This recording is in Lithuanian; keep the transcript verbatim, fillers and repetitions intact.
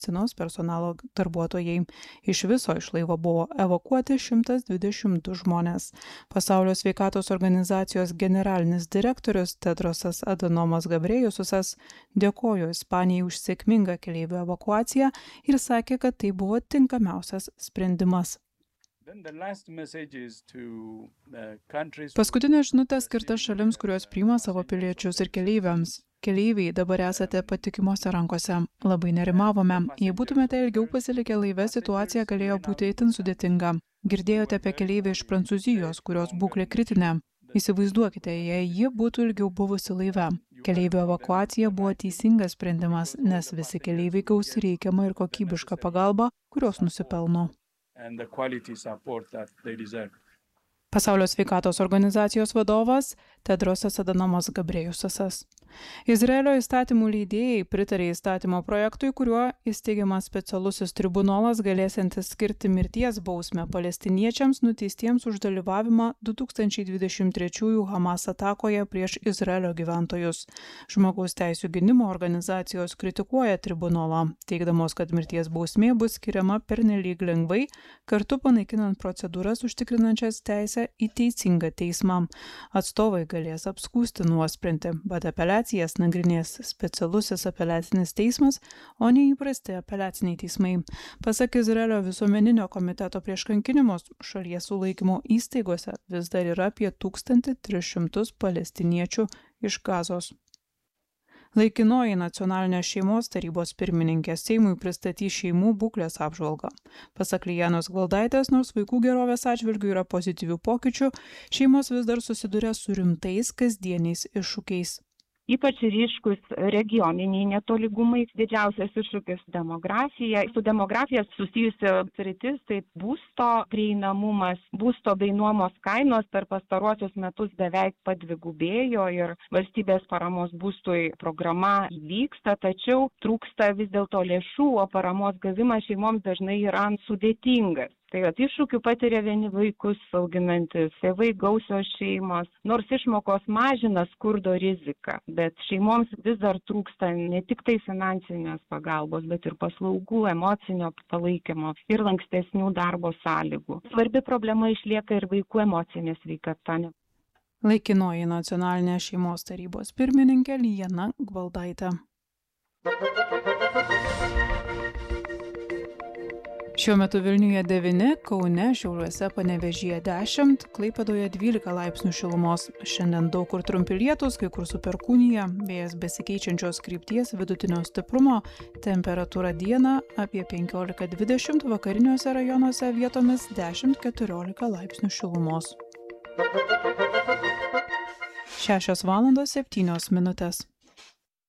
medicinos personalo darbuotojai. Iš viso iš laivo buvo evakuoti šimtas dvidešimt du žmonės. Pasaulio sveikatos organizacijos generalinis direktorius Tedrosas Adhanom Ghebreyesusas dėkojo Ispanijai už sėkmingą keleivių evakuaciją ir sakė, kad tai buvo tinkamiausias sprendimas. Paskutinė žinutė skirta šalims, kurios priima savo piliečius ir keleiviams. Keleiviai, dabar esate patikimose rankose. Labai nerimavome. Jei būtumėte ilgiau pasilikę laive, situacija galėjo būti itin sudėtinga. Girdėjote apie keleivį iš Prancūzijos, kurios būklė kritinė. Įsivaizduokite, jei ji būtų ilgiau buvusi laive. Keleivių evakuacija buvo teisingas sprendimas, nes visi keleiviai gaus reikiamą ir kokybišką pagalbą, kurios nusipelno. Pasaulio sveikatos organizacijos vadovas Tedrosas Adhanom Ghebreyesusas. Izraelio įstatymų leidėjai pritarė įstatymo projektui, kuriuo įsteigiamas specialusis tribunolas galėsiantis skirti mirties bausmę palestiniečiams nuteistiems už dalyvavimą du tūkstančiai dvidešimt trečiųjų Hamas atakoje prieš Izraelio gyventojus. Žmogaus teisių gynimo organizacijos kritikuoja tribunolą, teigdamos, kad mirties bausmė bus skiriama pernelyg lengvai, kartu panaikinant procedūras užtikrinančias teisę į teisingą teismą. Atstovai galės apskųsti nuosprendį, bet apeliacijas nagrinės specialusis apeliacinis teismas, o ne įprasti apeliaciniai teismai. Pasak Izraelio visuomeninio komiteto prieš kankinimus, šalies sulaikymo įstaigose vis dar yra apie tūkstantį tris šimtus palestiniečių iš Gazos. Laikinoji nacionalinės šeimos tarybos pirmininkė Seimui pristatys šeimų būklės apžvalgą. Pasak Lijanos Gvaldaitės, nors vaikų gerovės atžvilgių yra pozityvių pokyčių, šeimos vis dar susiduria su rimtais kasdieniais iššūkiais. Ypač ryškus regioniniai netolygumai, didžiausias iššūkis demografija. Su demografija susijusi sritis, tai būsto prieinamumas, būsto bei nuomos kainos per pastaruosius metus beveik padvigubėjo ir valstybės paramos būstui programa vyksta, tačiau trūksta vis dėlto lėšų, o paramos gavimas šeimoms dažnai yra sudėtingas. Tai iššūkių patiria vieni vaikus auginantis, tėvai gausios šeimos, nors išmokos mažina skurdo riziką, bet šeimoms vis dar trūksta ne tik tai finansinės pagalbos, bet ir paslaugų, emocinio palaikymo ir lankstesnių darbo sąlygų. Svarbi problema išlieka ir vaikų emocinė sveikata. Laikinoji nacionalinės šeimos tarybos pirmininkė Lijana Gvaldaitė. Šiuo metu Vilniuje devyni, Kaune, Šiauliuose, Panevėžyje dešimt, Klaipėdoje dvylika laipsnių šilumos. Šiandien daug kur trumpi lietūs, kai kur su perkūnija, vėjas besikeičiančios krypties vidutinio stiprumo, temperatūra dieną apie penkiolika dvidešimt, vakariniuose rajonuose vietomis dešimt keturiolika laipsnių šilumos. šešios valandos septynios minutės.